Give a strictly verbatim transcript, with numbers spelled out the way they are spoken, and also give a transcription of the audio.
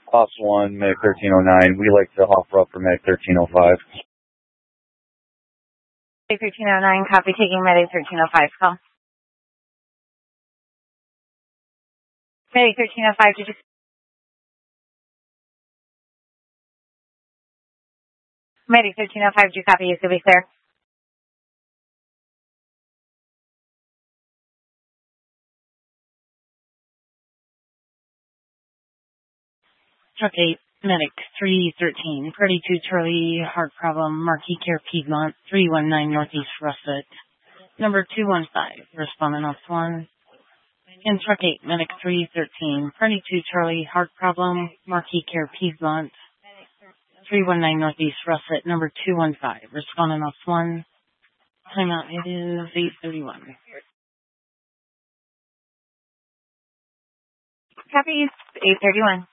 Ops one, Medic thirteen oh nine. We like to offer up for Medic thirteen oh five. Medic thirteen oh nine, copy, taking Medic thirteen oh five call. Medic thirteen oh five, did you... Medic thirteen oh five, did you copy? You could be clear. Truck eight, Medic three thirteen, Party two Charlie, heart problem, Marquis Care Piedmont, three one nine Northeast Russet. Number two one five, responding off one. And Truck eight, Medic three thirteen, Party two Charlie, heart problem, Marquis Care Piedmont, three one nine Northeast Russet. Number two one five, responding off one. Timeout, it is eight thirty-one. Copy, eight thirty-one.